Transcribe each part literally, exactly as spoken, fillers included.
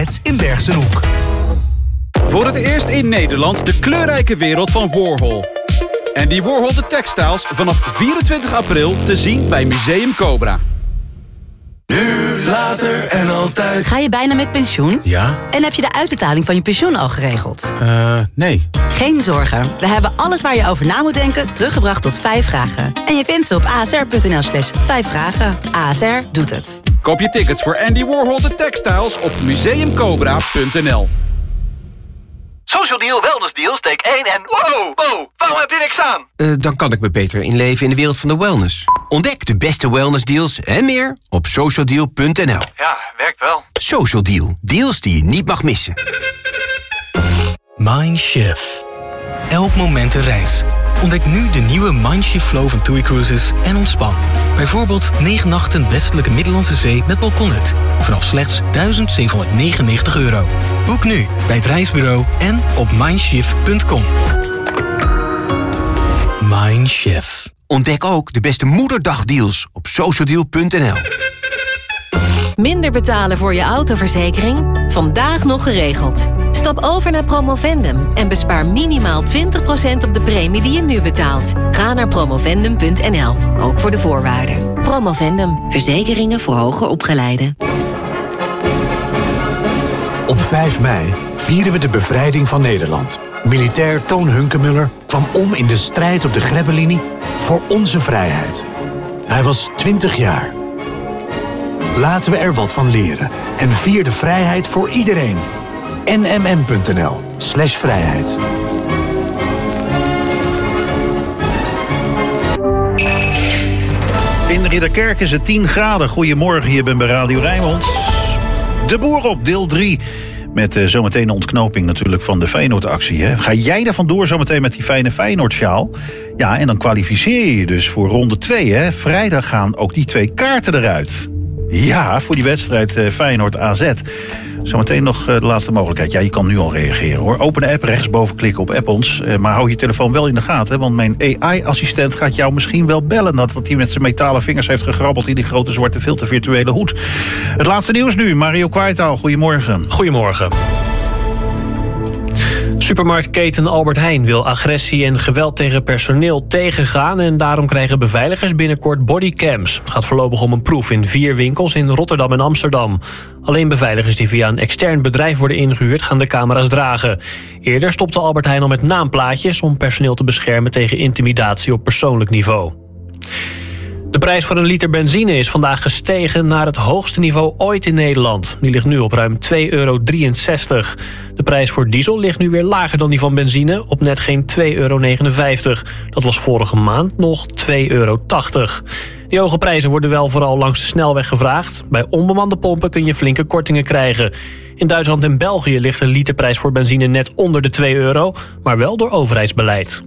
outlets in Bergsenhoek. Voor het eerst in Nederland de kleurrijke wereld van Warhol. Andy Warhol de Textiles vanaf vierentwintig april te zien bij Museum Cobra. Nu, later en altijd. Ga je bijna met pensioen? Ja. En heb je de uitbetaling van je pensioen al geregeld? Eh, uh, nee. Geen zorgen. We hebben alles waar je over na moet denken teruggebracht tot vijf vragen. En je vindt ze op asr.nl slash vijf vragen. A S R doet het. Koop je tickets voor Andy Warhol de Textiles op museumcobra punt n l. Social Deal, Wellness Deal, steek één en... Wow, wow, waarom heb je niks aan? Uh, dan kan ik me beter inleven in de wereld van de wellness. Ontdek de beste wellness deals en meer op social deal punt n l. Ja, werkt wel. Social Deal, deals die je niet mag missen. Mindshift. Elk moment een reis. Ontdek nu de nieuwe Mindshift Flow van TUI Cruises en ontspan. Bijvoorbeeld negen nachten westelijke Middellandse Zee met balkonnet. Vanaf slechts duizend zevenhonderdnegenennegentig euro. Boek nu bij het reisbureau en op mindshift punt com. Mindshift. Ontdek ook de beste moederdagdeals op social deal punt n l. Minder betalen voor je autoverzekering? Vandaag nog geregeld. Stap over naar Promovendum en bespaar minimaal twintig procent op de premie die je nu betaalt. Ga naar promovendum punt n l, ook voor de voorwaarden. Promovendum, verzekeringen voor hoger opgeleiden. Op vijf mei vieren we de bevrijding van Nederland. Militair Toon Hunkemuller kwam om in de strijd op de Grebbelinie voor onze vrijheid. Hij was twintig jaar. Laten we er wat van leren en vier de vrijheid voor iedereen. n m m punt n l slash vrijheid. In Ridderkerk is het tien graden. Goedemorgen, je bent bij Radio Rijnmond. De boer op, deel drie. Met uh, zometeen de ontknoping natuurlijk van de Feyenoord-actie. Hè? Ga jij er vandoor zometeen met die fijne Feyenoord-sjaal? Ja, en dan kwalificeer je je dus voor ronde twee. Hè? Vrijdag gaan ook die twee kaarten eruit. Ja, voor die wedstrijd uh, Feyenoord-A Z. Zometeen nog uh, de laatste mogelijkheid. Ja, je kan nu al reageren, hoor. Open de app, rechtsboven klikken op app ons. Uh, maar hou je telefoon wel in de gaten. Want mijn A I-assistent gaat jou misschien wel bellen. Nadat hij met zijn metalen vingers heeft gegrabbeld in die grote zwarte filter virtuele hoed. Het laatste nieuws nu. Mario Kwaitaal, goedemorgen. Goedemorgen. Supermarktketen Albert Heijn wil agressie en geweld tegen personeel tegengaan en daarom krijgen beveiligers binnenkort bodycams. Het gaat voorlopig om een proef in vier winkels in Rotterdam en Amsterdam. Alleen beveiligers die via een extern bedrijf worden ingehuurd gaan de camera's dragen. Eerder stopte Albert Heijn al met naamplaatjes om personeel te beschermen tegen intimidatie op persoonlijk niveau. De prijs voor een liter benzine is vandaag gestegen naar het hoogste niveau ooit in Nederland. Die ligt nu op ruim twee euro drieënzestig. De prijs voor diesel ligt nu weer lager dan die van benzine, op net geen twee euro negenenvijftig. Dat was vorige maand nog twee euro tachtig. Die hoge prijzen worden wel vooral langs de snelweg gevraagd. Bij onbemande pompen kun je flinke kortingen krijgen. In Duitsland en België ligt de literprijs voor benzine net onder de twee euro, maar wel door overheidsbeleid.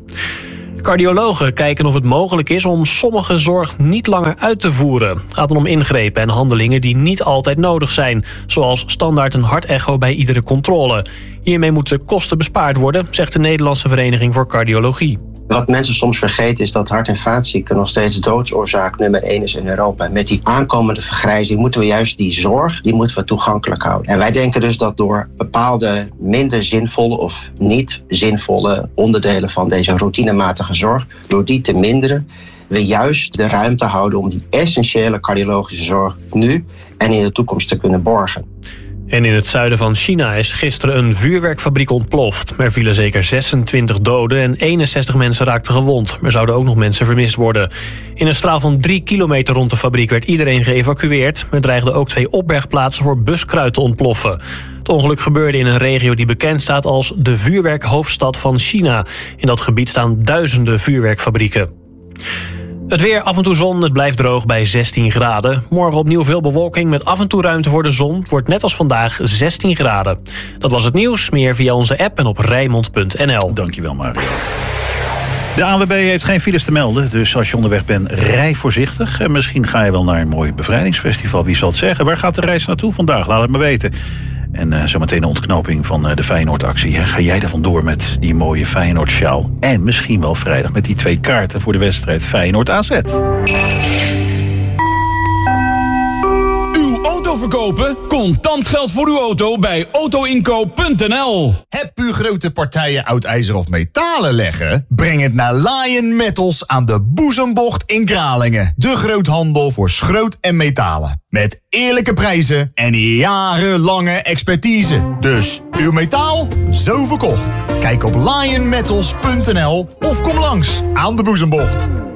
Cardiologen kijken of het mogelijk is om sommige zorg niet langer uit te voeren. Het gaat dan om ingrepen en handelingen die niet altijd nodig zijn, zoals standaard een hartecho bij iedere controle. Hiermee moeten kosten bespaard worden, zegt de Nederlandse Vereniging voor Cardiologie. Wat mensen soms vergeten is dat hart- en vaatziekten nog steeds doodsoorzaak nummer één is in Europa. Met die aankomende vergrijzing moeten we juist die zorg, die moeten we toegankelijk houden. En wij denken dus dat door bepaalde minder zinvolle of niet zinvolle onderdelen van deze routinematige zorg, door die te minderen, we juist de ruimte houden om die essentiële cardiologische zorg nu en in de toekomst te kunnen borgen. En in het zuiden van China is gisteren een vuurwerkfabriek ontploft. Er vielen zeker zesentwintig doden en eenenzestig mensen raakten gewond. Er zouden ook nog mensen vermist worden. In een straal van drie kilometer rond de fabriek werd iedereen geëvacueerd. Er dreigden ook twee opbergplaatsen voor buskruid te ontploffen. Het ongeluk gebeurde in een regio die bekend staat als de vuurwerkhoofdstad van China. In dat gebied staan duizenden vuurwerkfabrieken. Het weer, af en toe zon, het blijft droog bij zestien graden. Morgen opnieuw veel bewolking met af en toe ruimte voor de zon. Het wordt net als vandaag zestien graden. Dat was het nieuws, meer via onze app en op rijnmond punt n l. Dankjewel, Mario. De A N W B heeft geen files te melden, dus als je onderweg bent, rij voorzichtig. En misschien ga je wel naar een mooi bevrijdingsfestival, wie zal het zeggen. Waar gaat de reis naartoe vandaag? Laat het me weten. En uh, zometeen de ontknoping van uh, de Feyenoord-actie. Ga jij er vandoor met die mooie Feyenoord-sjaal? En misschien wel vrijdag met die twee kaarten voor de wedstrijd Feyenoord-A Z. Uw auto verkopen? Contant geld voor uw auto bij autoinkoop punt n l. Heb u grote partijen oud ijzer of metalen leggen? Breng het naar Lion Metals aan de Boezembocht in Kralingen. De groothandel voor schroot en metalen. Met eerlijke prijzen en jarenlange expertise. Dus uw metaal, zo verkocht. Kijk op lion metals punt n l of kom langs aan de Boezembocht.